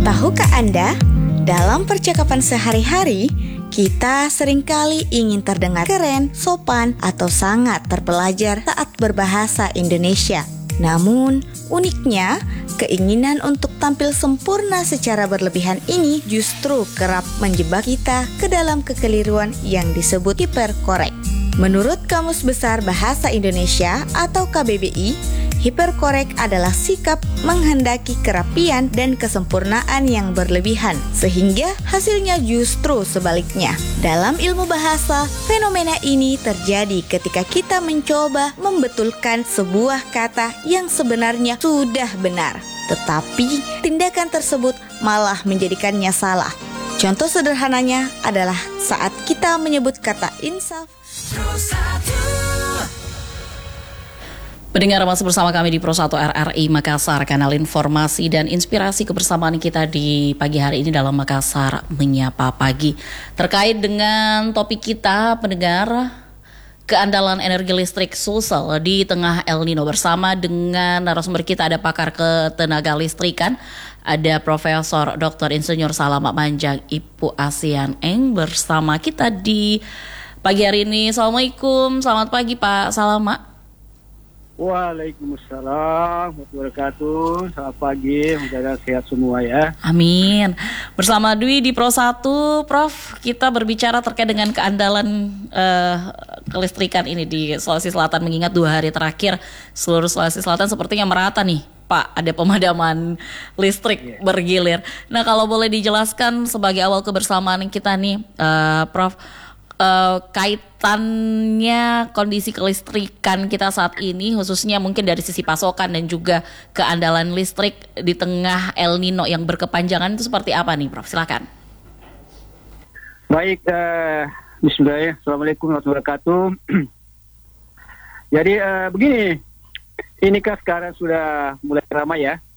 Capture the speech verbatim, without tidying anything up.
Tahukah Anda, dalam percakapan sehari-hari, kita seringkali ingin terdengar keren, sopan, atau sangat terpelajar saat berbahasa Indonesia. Namun, uniknya, keinginan untuk tampil sempurna secara berlebihan ini justru kerap menjebak kita ke dalam kekeliruan yang disebut hiperkorek. Menurut Kamus Besar Bahasa Indonesia atau K B B I, hiperkorek adalah sikap menghendaki kerapian dan kesempurnaan yang berlebihan, sehingga hasilnya justru sebaliknya. Dalam ilmu bahasa, fenomena ini terjadi ketika kita mencoba membetulkan sebuah kata yang sebenarnya sudah benar, tetapi tindakan tersebut malah menjadikannya salah. Contoh sederhananya adalah saat kita menyebut kata insaf. Pendengar, masih bersama kami di Pro satu R R I Makassar, kanal informasi dan inspirasi kebersamaan kita di pagi hari ini dalam Makassar Menyapa Pagi. Terkait dengan topik kita, pendengar, keandalan energi listrik Sulsel di tengah El Nino. Bersama dengan narasumber kita ada pakar ketenaga listrikan, ada Profesor Doktor Insinyur Salama Manjang Ipu Asian Eng bersama kita di pagi hari ini. Assalamualaikum, selamat pagi Pak Salama. Waalaikumsalam warahmatullahi wabarakatuh. Selamat pagi, semoga sehat semua ya. Amin. Bersama Dwi di Pro satu, Prof, kita berbicara terkait dengan keandalan uh, kelistrikan ini di Sulawesi Selatan, mengingat dua hari terakhir seluruh Sulawesi Selatan sepertinya merata nih Pak, ada pemadaman listrik yeah. bergilir. Nah, kalau boleh dijelaskan sebagai awal kebersamaan kita nih, uh, Prof, Uh, kaitannya kondisi kelistrikan kita saat ini, khususnya mungkin dari sisi pasokan dan juga keandalan listrik di tengah El Nino yang berkepanjangan, itu seperti apa nih, Prof? Silakan. Baik, uh, bismillah, assalamualaikum warahmatullahi wabarakatuh. Jadi uh, begini, ini kan sekarang sudah mulai ramai ya,